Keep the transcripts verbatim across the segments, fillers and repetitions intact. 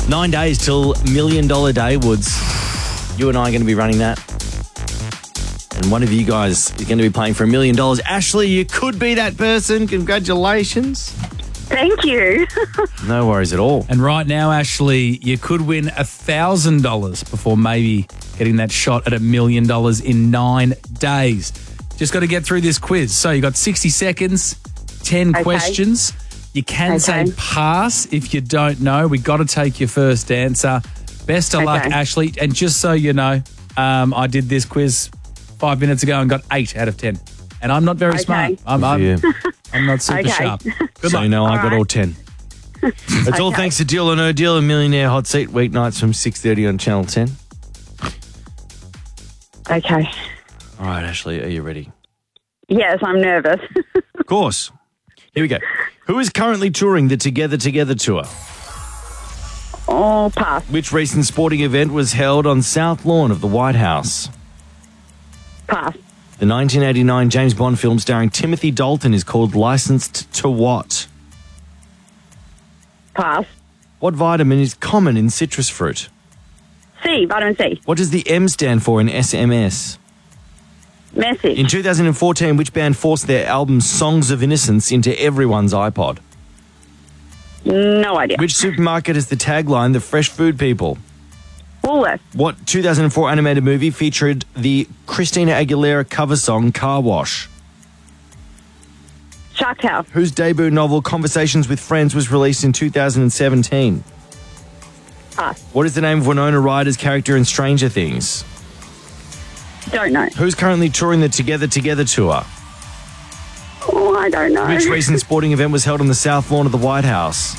Nine days till Million Dollar Day, Woods. You and I are going to be running that. And one of you guys is going to be playing for a million dollars. Ashley, you could be that person. Congratulations. Thank you. No worries at all. And right now, Ashley, you could win one thousand dollars before maybe getting that shot at a million dollars in nine days. Just got to get through this quiz. So you got sixty seconds, ten Okay. questions. You can Okay. say pass if you don't know. We got to take your first answer. Best of luck, Okay. Ashley. And just so you know, um, I did this quiz five minutes ago and got eight out of ten. And I'm not very Okay. smart. I'm, Good for I'm, you. I'm not super Okay. sharp. Good So luck. you know I All got right. all ten. It's all Okay. thanks to Deal or No Deal, a Millionaire Hot Seat, weeknights from six thirty on Channel ten. Okay. All right, Ashley, are you ready? Yes, I'm nervous. Of course. Here we go. Who is currently touring the Together Together tour? Oh, pass. Which recent sporting event was held on South Lawn of the White House? Pass. The nineteen eighty-nine James Bond film starring Timothy Dalton is called Licensed to What? Pass. What vitamin is common in citrus fruit? C, vitamin C. What does the M stand for in S M S? Message. In two thousand fourteen, which band forced their album Songs of Innocence into everyone's iPod? No idea. Which supermarket has the tagline, The Fresh Food People? Woolworth. What two thousand four animated movie featured the Christina Aguilera cover song Car Wash? Shark Tale. Whose debut novel Conversations with Friends was released in two thousand seventeen? Pass. What is the name of Winona Ryder's character in Stranger Things? Don't know. Who's currently touring the Together Together tour? Oh, I don't know. Which recent sporting event was held on the South Lawn of the White House?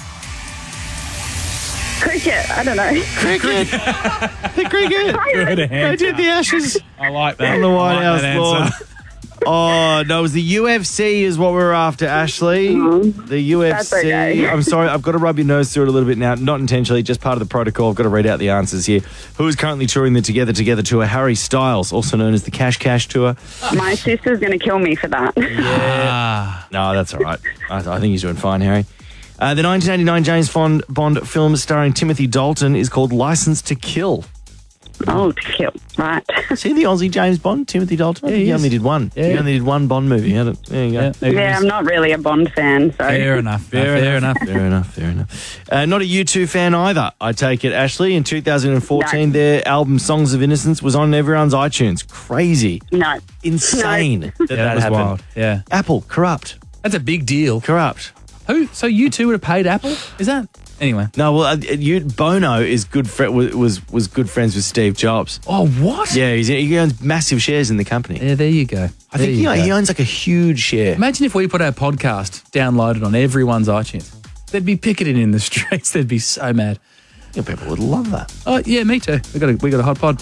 Cricket. I don't know. Cricket. The cricket. Good They answer. did the Ashes I like that. on the White I like that House lawn. answer. Oh, no, it was the U F C is what we're after, Ashley. The U F C. That's okay. I'm sorry, I've got to rub your nose through it a little bit now. Not intentionally, just part of the protocol. I've got to read out the answers here. Who is currently touring the Together Together tour? Harry Styles, also known as the Cash Cash tour. My sister's going to kill me for that. Ah, No, that's all right. I, I think he's doing fine, Harry. Uh, the nineteen eighty-nine James Bond, Bond film starring Timothy Dalton is called License to Kill. Oh, to kill. Right. See the Aussie James Bond, Timothy Dalton? I think he he is. only did one. He Yeah. only did one Bond movie. He had it. There you go. yeah, there it Yeah, is. I'm not really a Bond fan, so. Fair enough. Fair, fair enough. Fair enough, fair enough. Uh, not a U two fan either, I take it, Ashley. In two thousand fourteen, No. their album Songs of Innocence was on everyone's iTunes. Crazy. No. Insane that Yeah, that, that was happened. wild. Yeah, Apple, corrupt. that's a big deal. Corrupt. Who? So you two would have paid Apple? Is that anyway? No, well, uh, you, Bono is good fri was, was was good friends with Steve Jobs. Oh, what? Yeah, he's, he owns massive shares in the company. Yeah, there you go. I There think he, you go. he owns like a huge share. Imagine if we put our podcast downloaded on everyone's iTunes. They'd be picketing in the streets. They'd be so mad. Yeah, people would love that. Oh yeah, me too. We got a we got a hot pod.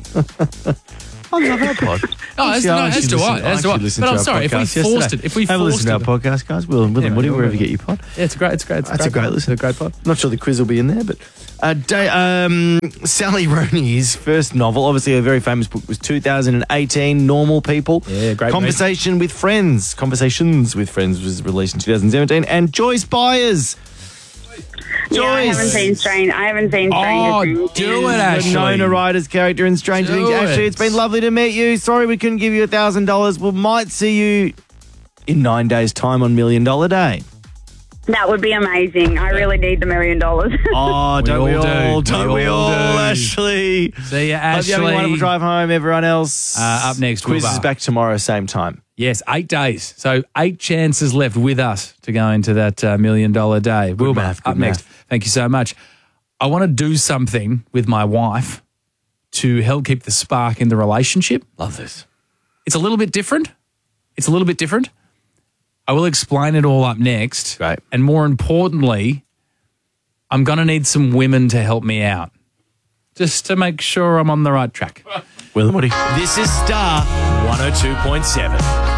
I love our pod. Oh, as, Actually, no, I as actually do I. listened- As do I. actually listened But to I'm our sorry if we podcast forced yesterday. it. If we Have a forced listen to it. our podcast, guys. Will and Will and Yeah, Woody, we'll- wherever you we'll- get your pod. Yeah, it's a great. It's great. It's That's a great listen. It's a great pod. Not sure the quiz will be in there, but uh, da- um, Sally Rooney's first novel, obviously a very famous book, was two thousand eighteen, Normal People. Yeah, great Conversation with Friends. Conversations with Friends was released in two thousand seventeen. And Joyce Byers. Yeah, I Joyce. haven't seen Stranger. I haven't seen Stranger Oh, Things. do it, is Ashley. Winona Ryder's character in Stranger Do Things. Ashley, it. it's been lovely to meet you. Sorry we couldn't give you a thousand dollars. We might see you in nine days' time on Million Dollar Day. That would be amazing. I really need the million dollars. Oh, don't all we do. all? We Don't we all all, do. Ashley? See ya, Hope you having a wonderful Ashley. drive home, everyone else. Uh, up next, Quiz Wilbur. is back tomorrow, same time. Yes, eight days. So eight chances left with us to go into that uh, million dollar day. Wilbur, math, good up next. math. Thank you so much. I want to do something with my wife to help keep the spark in the relationship. Love this. It's a little bit different. It's a little bit different. I will explain it all up next. Great. And more importantly, I'm going to need some women to help me out just to make sure I'm on the right track. Will and Woody. This is Star one oh two point seven.